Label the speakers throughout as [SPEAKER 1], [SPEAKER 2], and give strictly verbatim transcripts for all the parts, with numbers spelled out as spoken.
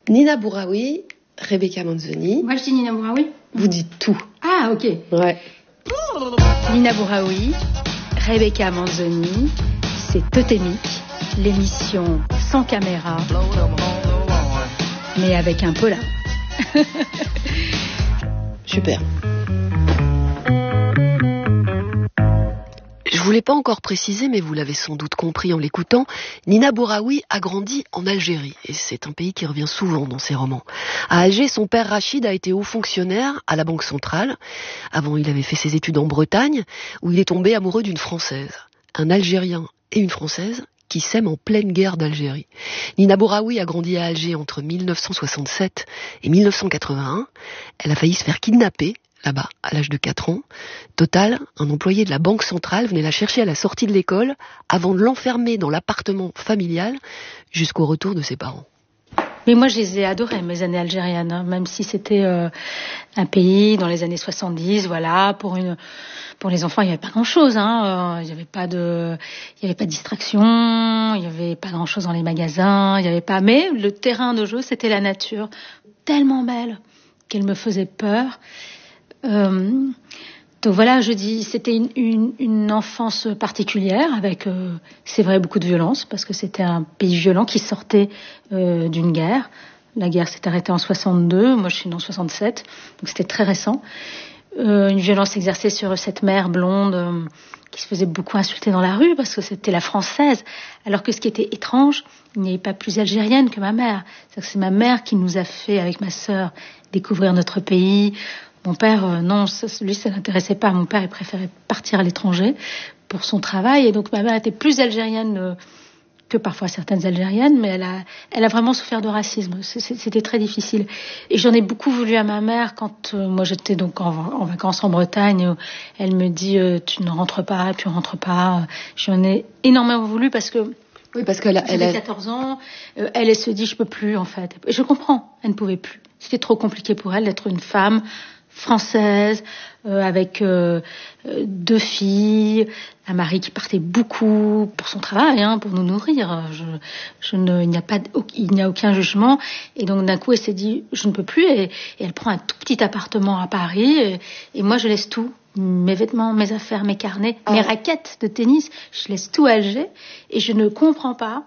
[SPEAKER 1] Nina Bouraoui, Rebecca Manzoni.
[SPEAKER 2] Moi, je dis Nina Bouraoui.
[SPEAKER 1] Vous dites tout.
[SPEAKER 2] Ah, ok.
[SPEAKER 1] Ouais.
[SPEAKER 2] Nina Bouraoui, Rebecca Manzoni, c'est Totémique, l'émission sans caméra, mais avec un polar.
[SPEAKER 1] Super. Je vous l'ai pas encore précisé, mais vous l'avez sans doute compris en l'écoutant, Nina Bouraoui a grandi en Algérie, et c'est un pays qui revient souvent dans ses romans. À Alger, son père Rachid a été haut fonctionnaire à la Banque centrale. Avant, il avait fait ses études en Bretagne, où il est tombé amoureux d'une Française. Un Algérien et une Française qui s'aiment en pleine guerre d'Algérie. Nina Bouraoui a grandi à Alger entre mille neuf cent soixante-sept et mille neuf cent quatre-vingt-un. Elle a failli se faire kidnapper là-bas, à l'âge de quatre ans. Total, un employé de la Banque centrale venait la chercher à la sortie de l'école avant de l'enfermer dans l'appartement familial jusqu'au retour de ses parents.
[SPEAKER 2] Mais moi, je les ai adorées, mes années algériennes, hein, même si c'était euh, un pays dans les années soixante-dix, voilà, pour une, pour les enfants, il n'y avait pas grand-chose, hein, euh, il n'y avait pas de, il n'y avait pas de distraction, il n'y avait pas grand-chose dans les magasins, il n'y avait pas, mais le terrain de jeu, c'était la nature, tellement belle qu'elle me faisait peur. Euh, donc voilà, je dis, c'était une, une, une enfance particulière avec, euh, c'est vrai, beaucoup de violence parce que c'était un pays violent qui sortait euh, d'une guerre. La guerre s'est arrêtée en soixante-deux, moi je suis née en soixante-sept, donc c'était très récent. Euh, une violence exercée sur cette mère blonde euh, qui se faisait beaucoup insulter dans la rue parce que c'était la française, alors que ce qui était étrange, il n'y avait pas plus algérienne que ma mère. C'est-à-dire que c'est ma mère qui nous a fait, avec ma sœur, découvrir notre pays. Mon père, euh, non, ça, lui, ça l'intéressait pas. Mon père, il préférait partir à l'étranger pour son travail. Et donc, ma mère était plus algérienne euh, que parfois certaines algériennes, mais elle a, elle a vraiment souffert de racisme. C'était très difficile. Et j'en ai beaucoup voulu à ma mère quand euh, moi, j'étais donc en, en vacances en Bretagne. Où elle me dit, euh, tu ne rentres pas, tu ne rentres pas. J'en ai énormément voulu parce que
[SPEAKER 1] oui, parce qu'elle a, elle
[SPEAKER 2] a quatorze ans. Euh, elle, elle se dit, je peux plus, en fait. Et je comprends. Elle ne pouvait plus. C'était trop compliqué pour elle d'être une femme française, euh, avec euh, deux filles, un mari qui partait beaucoup pour son travail, hein, pour nous nourrir. Je, je ne, il n'y a pas, il n'y a aucun jugement. Et donc d'un coup, elle s'est dit, je ne peux plus. Et, et elle prend un tout petit appartement à Paris. Et, et moi, je laisse tout, mes vêtements, mes affaires, mes carnets, ah. mes raquettes de tennis. Je laisse tout à Alger. Et je ne comprends pas.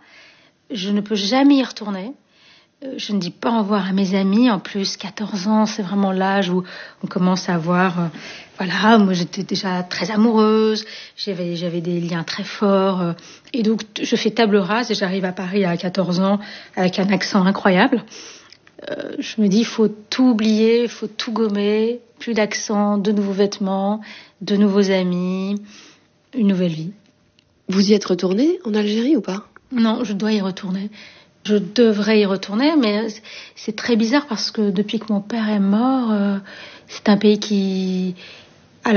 [SPEAKER 2] Je ne peux jamais y retourner. Je ne dis pas au revoir à mes amis. En plus, quatorze ans, c'est vraiment l'âge où on commence à avoir... Euh, voilà, moi, j'étais déjà très amoureuse. J'avais, j'avais des liens très forts. Euh, et donc, je fais table rase et j'arrive à Paris à quatorze ans avec un accent incroyable. Euh, je me dis, il faut tout oublier, il faut tout gommer. Plus d'accent, de nouveaux vêtements, de nouveaux amis, une nouvelle vie.
[SPEAKER 1] Vous y êtes retournée en Algérie ou pas ?
[SPEAKER 2] Non, je dois y retourner. Je devrais y retourner, mais c'est très bizarre parce que depuis que mon père est mort, euh, c'est un pays qui